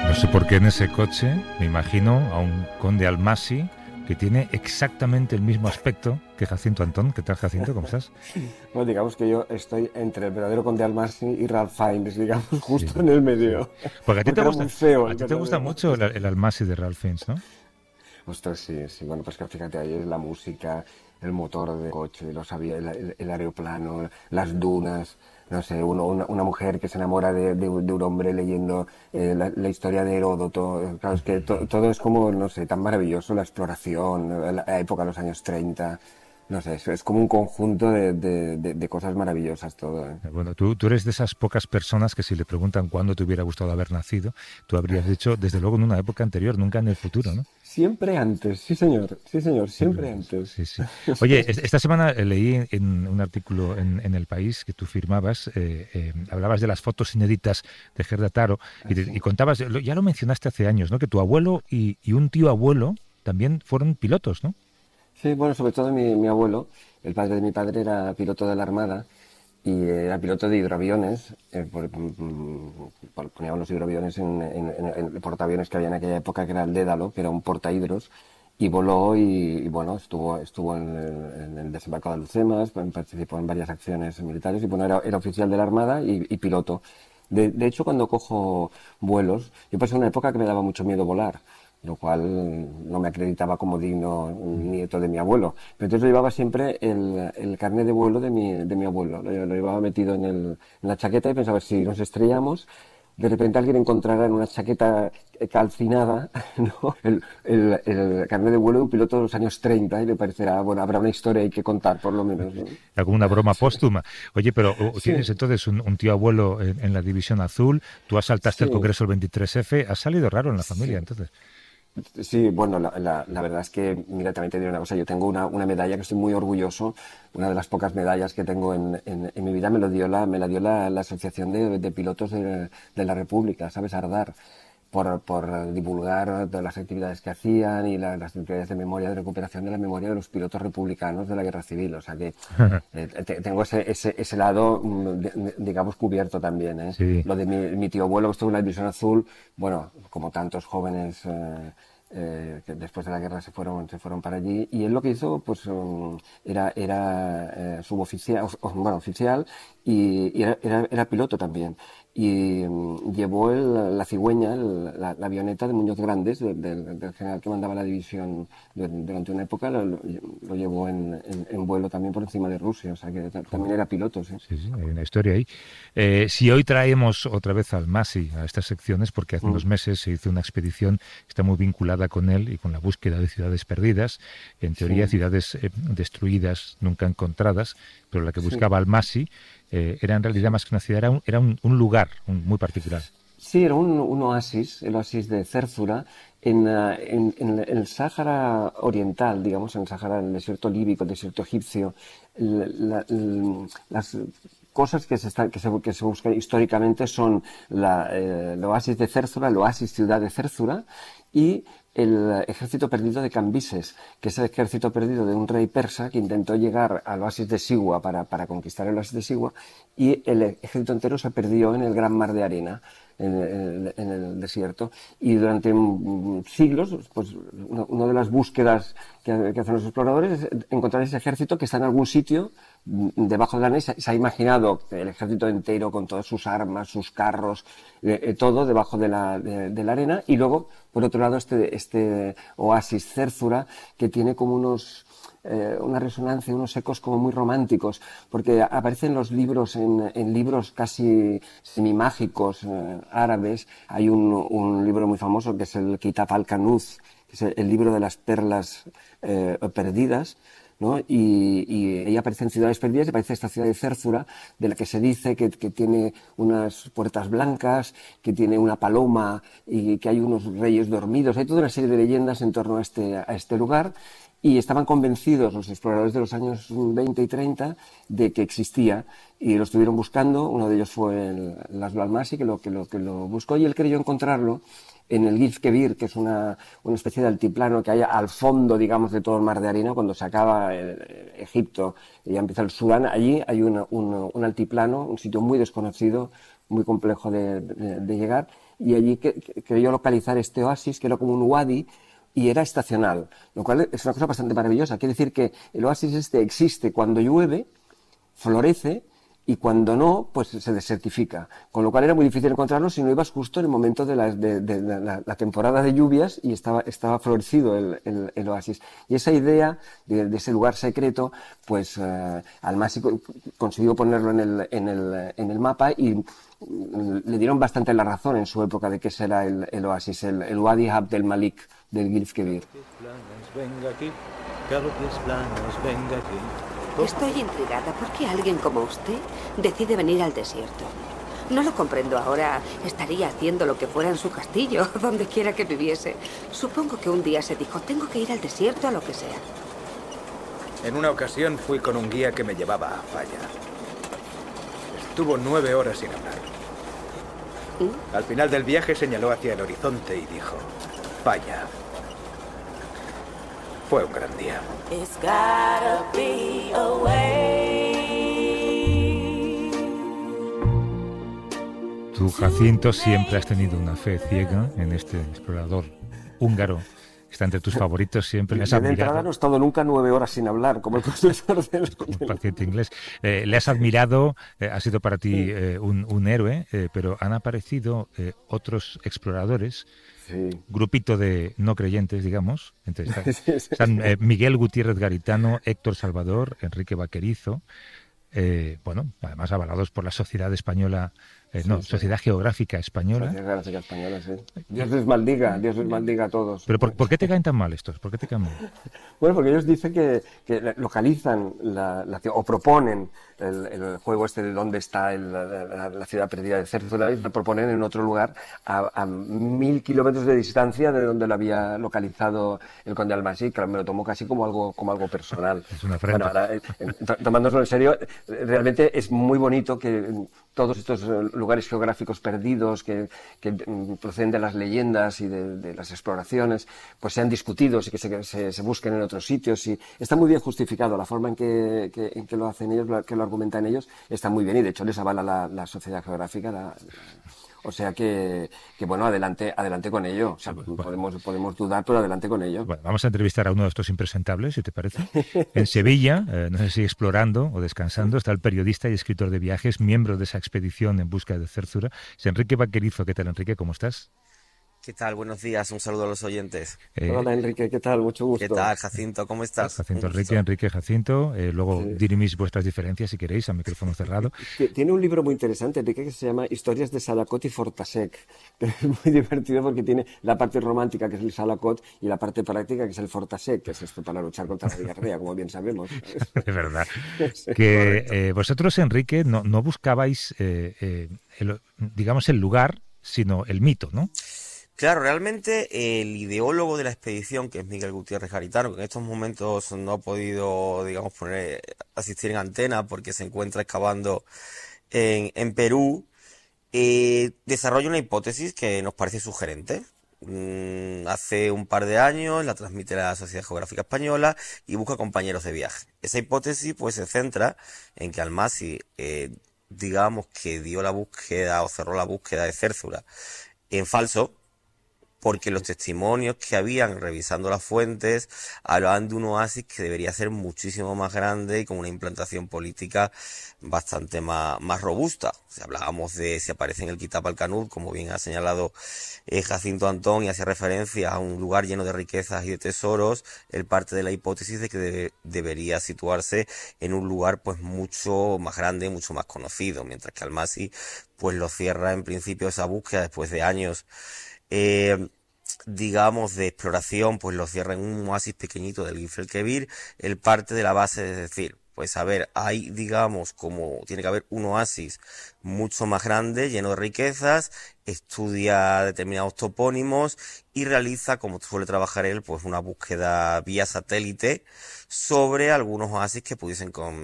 No sé por qué en ese coche me imagino a un conde Almasi que tiene exactamente el mismo aspecto que Jacinto Antón. ¿Qué tal, Jacinto? ¿Cómo estás? Bueno, digamos que yo estoy entre el verdadero Conde Almasi y Ralph Fiennes, digamos, Sí, justo en el sí. medio. Porque Porque era muy feo a el ti te gusta verdadero. mucho el Almasi de Ralph Fiennes, ¿no? Ostras, sí, sí. Bueno, pues que fíjate, ahí es la música, el motor del coche, los el aeroplano, las dunas. No sé, una mujer que se enamora de un hombre leyendo la historia de Heródoto. Claro, es que todo es como, no sé, tan maravilloso, la exploración, la época de los años 30. No sé, es como un conjunto de cosas maravillosas todo, ¿eh? Bueno, tú eres de esas pocas personas que si le preguntan cuándo te hubiera gustado haber nacido, tú habrías dicho, desde luego, en una época anterior, nunca en el futuro, ¿no? Siempre antes, sí señor, Siempre siempre antes. antes. Sí, sí. Oye, esta semana leí en un artículo en El País que tú firmabas, hablabas de las fotos inéditas de Gerda Taro y Así. contabas, ya lo mencionaste hace años, ¿no? Que tu abuelo y un tío abuelo también fueron pilotos, ¿no? Sí, bueno, sobre todo mi abuelo, el padre de mi padre era piloto de la Armada y era piloto de hidroaviones. Poníamos los hidroaviones en el portaaviones que había en aquella época, que era el Dédalo, que era un portahidros, y voló y, bueno, estuvo en el desembarco de Alhucemas, participó en varias acciones militares y bueno, era oficial de la Armada y piloto. De hecho, cuando cojo vuelos, yo pasé una época que me daba mucho miedo volar, lo cual no me acreditaba como digno nieto de mi abuelo. Pero entonces yo llevaba siempre el carnet de vuelo de mi abuelo. Lo llevaba metido en la chaqueta y pensaba, si nos estrellamos, de repente alguien encontrará en una chaqueta calcinada, ¿no? el carnet de vuelo de un piloto de los años 30 y le parecerá, bueno, habrá una historia ahí que contar, por lo menos, ¿no? Alguna broma póstuma. Oye, pero Sí, tienes entonces un tío abuelo en la División Azul, tú asaltaste el sí, Congreso el 23F, has salido raro en la familia, sí. entonces. Sí, bueno, la verdad es que, mira, también te diré una cosa, yo tengo una medalla que estoy muy orgulloso, una de las pocas medallas que tengo en mi vida me la dio la Asociación de Pilotos de la República, ¿sabes? Ardar, por divulgar todas las actividades que hacían y las actividades de memoria, de recuperación de la memoria de los pilotos republicanos de la Guerra Civil, o sea que tengo ese lado, digamos, cubierto también, ¿eh? Sí. Lo de mi tío abuelo que estuvo en la División Azul, bueno, como tantos jóvenes que después de la guerra se fueron para allí, y él lo que hizo pues era suboficial, bueno, oficial, y era piloto también, y llevó la cigüeña, la avioneta de Muñoz Grandes, del general que mandaba la división durante una época, lo llevó en vuelo también por encima de Rusia, o sea que también era piloto, ¿sí? Sí, sí, hay una historia ahí. Si hoy traemos otra vez al Masi a estas secciones, porque hace Mm, unos meses se hizo una expedición que está muy vinculada con él y con la búsqueda de ciudades perdidas, en teoría sí, ciudades destruidas, nunca encontradas, pero la que sí. buscaba al Masi era en realidad más que una ciudad, era un lugar muy particular. Sí, era un oasis, el oasis de Cérzura, en el Sáhara Oriental, digamos, en el Sáhara, en el desierto líbico, el desierto egipcio. Las cosas que se buscan históricamente son el oasis de Cérzura, el oasis ciudad de Cérzura y el ejército perdido de Cambises, que es el ejército perdido de un rey persa que intentó llegar al oasis de Sigua para conquistar el oasis de Sigua, y el ejército entero se perdió en el gran mar de arena, en el desierto, y durante siglos, pues una de las búsquedas que hacen los exploradores es encontrar ese ejército que está en algún sitio debajo de la arena. Se ha imaginado el ejército entero con todas sus armas, sus carros, todo debajo de la arena, y luego, por otro lado, este oasis Cérzura, que tiene como una resonancia, unos ecos como muy románticos, porque aparecen los libros, en libros casi semimágicos árabes. Hay un libro muy famoso que es el Kitab al-Kanuz, que es el libro de las perlas perdidas, ¿no? Y ahí aparecen ciudades perdidas y aparece esta ciudad de Cérzura, de la que se dice que tiene unas puertas blancas, que tiene una paloma y que hay unos reyes dormidos. Hay toda una serie de leyendas en torno a este lugar, y estaban convencidos los exploradores de los años 20 y 30 de que existía, y lo estuvieron buscando. Uno de ellos fue Laszlo Almasi, que lo buscó, y él creyó encontrarlo en el Gif Kebir, que es una especie de altiplano que hay al fondo, digamos, de todo el mar de arena. Cuando se acaba Egipto y ya empieza el Sudán, allí hay un altiplano, un sitio muy desconocido, muy complejo de llegar, y allí creyó localizar este oasis, que era como un wadi, y era estacional, lo cual es una cosa bastante maravillosa. Quiere decir que el oasis este existe cuando llueve, florece, y cuando no, pues se desertifica. Con lo cual era muy difícil encontrarlo si no ibas justo en el momento de la temporada de lluvias y estaba florecido el oasis. Y esa idea de ese lugar secreto, pues Almasi consiguió ponerlo en el mapa, y le dieron bastante la razón en su época de que ese era el oasis, el Wadi Abdel Malik del Gilf Kebir. Venga aquí, galopes planos, venga aquí. Estoy intrigada. ¿Por qué alguien como usted decide venir al desierto? No lo comprendo ahora. Estaría haciendo lo que fuera en su castillo, donde quiera que viviese. Supongo que un día se dijo, tengo que ir al desierto a lo que sea. En una ocasión fui con un guía que me llevaba a Falla. Estuvo 9 horas sin hablar. Al final del viaje señaló hacia el horizonte y dijo, Falla. Fue un gran día. It's gotta be a way. Tú, Jacinto, siempre has tenido una fe ciega en este explorador húngaro. Está entre tus favoritos siempre. Le has De admirado. entrada no he estado nunca 9 horas sin hablar, como el profesor del... Un paciente inglés. Le has admirado, ha sido para ti un héroe, pero han aparecido otros exploradores. Sí. Grupito de no creyentes, digamos. Están Miguel Gutiérrez Garitano, Héctor Salvador, Enrique Vaquerizo, bueno, además avalados por la Sociedad Española, Sociedad Geográfica Española. Sociedad Geográfica Española, sí. Dios les maldiga a todos. Pero ¿por qué te caen tan mal estos? ¿Por qué te caen mal? Bueno, porque ellos dicen que localizan o proponen el juego este de dónde está la ciudad perdida de Cértula, y lo proponen en otro lugar a 1000 kilómetros de distancia de donde lo había localizado el conde Almasi. Claro, me lo tomo casi como algo personal. Es una afrenta. Bueno, ahora, tomándoslo en serio, realmente es muy bonito que todos estos lugares geográficos perdidos que proceden de las leyendas y de las exploraciones, pues sean discutidos y que se busquen en otros sitios, y está muy bien justificado la forma en que lo hacen ellos, que lo argumentan ellos, está muy bien, y de hecho les avala la Sociedad Geográfica. O sea que bueno, adelante con ello. O sea, podemos dudar, pero adelante con ello. Bueno, vamos a entrevistar a uno de estos impresentables, si te parece. En Sevilla, no sé si explorando o descansando, está el periodista y escritor de viajes, miembro de esa expedición en busca de Cértula. Es Enrique Vaquerizo. ¿Qué tal, Enrique? ¿Cómo estás? ¿Qué tal? Buenos días, un saludo a los oyentes. Hola, Enrique, ¿qué tal? Mucho gusto. ¿Qué tal, Jacinto? ¿Cómo estás? Jacinto, Enrique, Jacinto. Luego dirimís vuestras diferencias, si queréis, a micrófono cerrado. Tiene un libro muy interesante, Enrique, que se llama Historias de Salacot y Fortasec, que es muy divertido porque tiene la parte romántica, que es el Salacot, y la parte práctica, que es el Fortasec, que es esto para luchar contra la diarrea, como bien sabemos. Es verdad. Que vosotros, Enrique, no buscabais, digamos, el lugar, sino el mito, ¿no? Claro, realmente el ideólogo de la expedición, que es Miguel Gutiérrez Garitano, que en estos momentos no ha podido, digamos, asistir en antena porque se encuentra excavando en Perú, desarrolla una hipótesis que nos parece sugerente. Hace un par de años la transmite la Sociedad Geográfica Española y busca compañeros de viaje. Esa hipótesis pues se centra en que Almasi, digamos que dio la búsqueda o cerró la búsqueda de Cértula en falso, porque los testimonios que habían revisando las fuentes hablaban de un oasis que debería ser muchísimo más grande y con una implantación política bastante más robusta. O sea, hablábamos de si aparece en el Kitab al-Kanud, como bien ha señalado Jacinto Antón, y hacía referencia a un lugar lleno de riquezas y de tesoros. Él parte de la hipótesis de que debería situarse en un lugar pues mucho más grande, mucho más conocido, mientras que Almasi pues lo cierra en principio esa búsqueda después de años digamos de exploración, pues lo cierra en un oasis pequeñito del Gilf Kebir. Él parte de la base de decir, pues a ver, hay, digamos, como tiene que haber un oasis mucho más grande, lleno de riquezas, estudia determinados topónimos y realiza, como suele trabajar él, pues una búsqueda vía satélite sobre algunos oasis que pudiesen